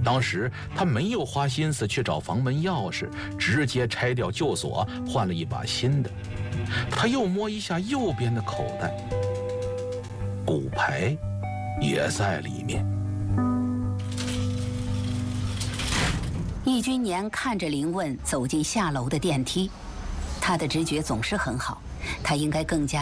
当时他没有花心思去找房门钥匙，直接拆掉旧锁，换了一把新的。他又摸一下右边的口袋，骨牌也在里面。 易君年看着林问走进下楼的电梯，他的直觉总是很好，他应该更加